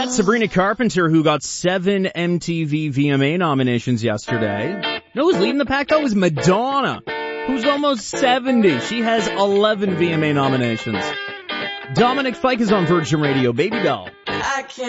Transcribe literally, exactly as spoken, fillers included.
Sabrina Carpenter, who got seven M T V V M A nominations yesterday. You know who's leading the pack, though? Is Madonna, who's almost seventy. She has eleven V M A nominations. Dominic Fike is on Virgin Radio. Baby Doll. I can't